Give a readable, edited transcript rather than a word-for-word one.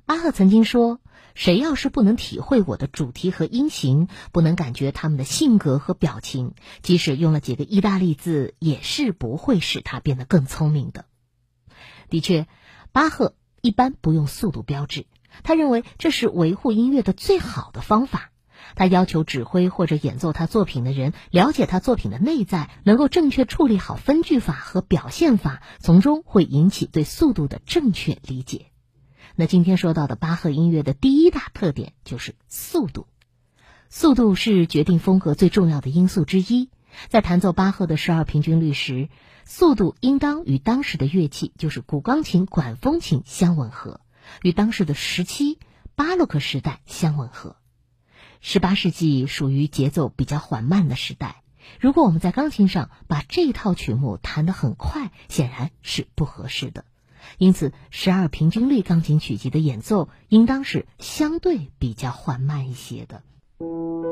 巴赫曾经说，谁要是不能体会我的主题和音型，不能感觉他们的性格和表情，即使用了几个意大利字，也是不会使他变得更聪明的。的确，巴赫一般不用速度标志，他认为这是维护音乐的最好的方法。他要求指挥或者演奏他作品的人了解他作品的内在，能够正确处理好分句法和表现法，从中会引起对速度的正确理解。那今天说到的巴赫音乐的第一大特点就是速度。速度是决定风格最重要的因素之一。在弹奏巴赫的12平均律时，速度应当与当时的乐器，就是古钢琴、管风琴相吻合，与当时的17、巴洛克时代相吻合。18世纪属于节奏比较缓慢的时代，如果我们在钢琴上把这套曲目弹得很快，显然是不合适的。因此12平均律钢琴曲集的演奏应当是相对比较缓慢一些的。